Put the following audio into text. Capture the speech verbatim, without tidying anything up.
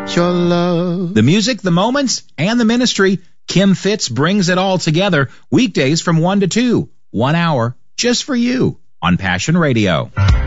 your love. The music, the moments, and the ministry. Kim Fitz brings it all together weekdays from one to two. One hour just for you on Passion Radio.